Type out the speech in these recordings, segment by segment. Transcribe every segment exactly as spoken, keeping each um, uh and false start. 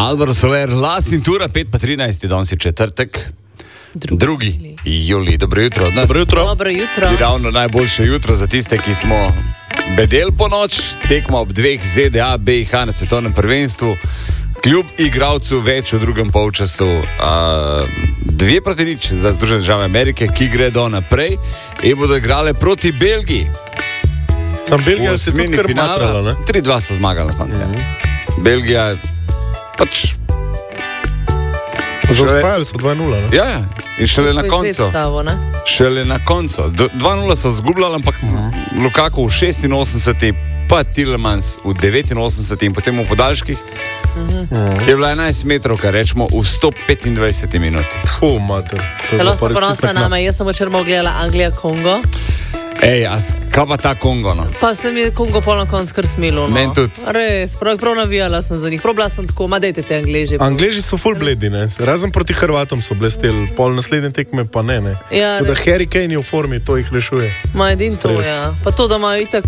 Alvaro Soler, La Cintura, pet pa trinajst, danes je četrtek. Drugi, Drugi juli, dobro jutro od nas. Dobro jutro. Dobro jutro. Ti ravno najboljše jutro za tiste, ki smo bedel po noč, tekmo ob dveh Z D A, B I H na svetovnem prvenstvu, kljub igralcu več v drugem polčasu, uh, dve proti nič za Združene države Amerike, ki gredo naprej in bodo igrale proti Belgiji. Sam Belgija se tudi kar matrala, ne? tri dva so zmagali na koncu. Mm-hmm. Belgija pač zaostajali so dva nula, ne? Ja, ja. In šele na koncu. Stavo, šele na koncu. dva nula so zgubljali, ampak uh-huh. Lukaku v šestinosemdeseti, pa Tielemans v devetinosemdeseti in potem v podaljških. Uh-huh. Je bila enajst metrov, kar rečemo, v sto petindvajseti minuti. Fu, mater. Zelo sem ponosna nama, jaz sem včeraj gledala Anglija-Kongo. Ej, a kaj pa ta Kongo, no? Pa sem je Kongo pol na konc kar smilo, no. Men tudi. Res, prav, prav navijala sem za njih. Probala sem tako, ma dejte te Angleži. Angleži so full bledi, ne? Razen proti Hrvatom so blesteli, pol naslednje tekme pa ne, ne? Ja, da Harry Kane je v formi, to jih rešuje. Ma edin to, ja. Pa to, da imajo itak,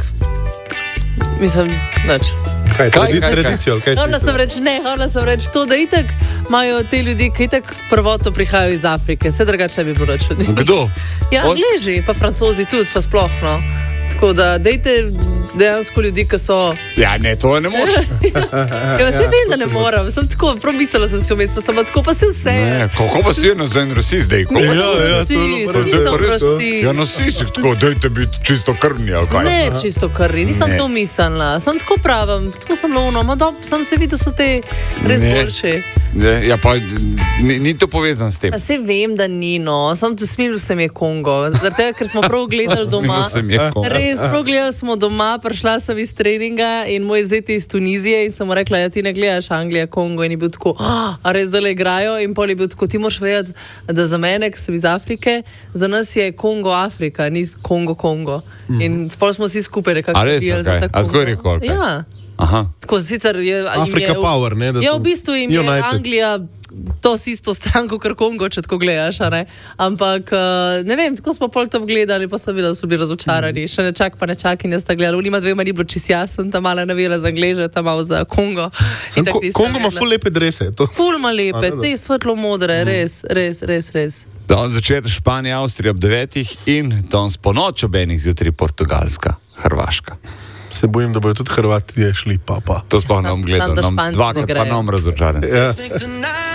mislim, neč. Kaj, kaj, kaj? Tradicijo, kaj Hvala sem reči, ne, hvala sem reči to, da itak imajo te ljudi, ki itak prvotno prihajajo iz Afrike, vse drugače bi bilo čudno. Kdo? Ja, Angleži, pa Francozi tudi, pa sploh, no. Tako da, dejte dejansko ljudi, ki so... Ja, ne, to ne moč. Ja, vse vem, da ne moram, sem tako, prav mislila sem si vmes, pa sem tako, pa se vse... Ne, kako pa si eno za en rasist, dej? Ne, ja, ja, nisem rasist. Ja, rasist, tako, dejte biti čisto krvni, ali kaj? Ne, čisto krvni, nisem ne. To mislila, sem tako pravim, tako sem lovno, ma dobro, sem se videla, da so te res boljše. Ne, ja, pa ni, ni to povezan s tem. A se vem, da ni, no, sem tu smilil se mi je Kongo, zaradi tega, ker smo prav gledali doma. Smilil se mi je Kongo. Res, prav gledali smo doma, prišla sem iz treninga in moj zet iz Tunizije in sem mu rekla, ja, ti ne gledaš Anglija, Kongo, in je bil tako, ah, a res dale igrajo, in pol je bil tako, ti moraš vedeti, da za mene, ki sem iz Afrike, za nas je Kongo Afrika, ni Kongo Kongo. Mm. In pol smo vsi skupaj nekako dijeli za ta Kongo. A tako je rekel? Ja. Aha. Tako, sicer je... Afrika je, Power, ne? Ja, v bistvu im je United. Anglija to s isto stranko, kar Kongo, če tako gledaš, a ne? Ampak, ne vem, tako smo pol tam gledali, pa sem videla, da so bili razočarani. Mm. Še ne čak, pa ne čak in jaz sta gledala. Unima dvema ni bilo čist jasen, ta mala navira za Angleže, ta malo za Kongo. Ko, Kongo ima ful lepe drese. To. Ful ima lepe, te svetlo modre, mm. res, res, res, res. Danes zvečer Španija, Avstrija ob devetih in danes po noč ob enih zjutraj Portugalska, Hrvaška. Se bojim, da bojo tudi Hrvati šli, pa pa. To sploh ne bom gledal, dvakrat pa ne bom razočaran. Ja.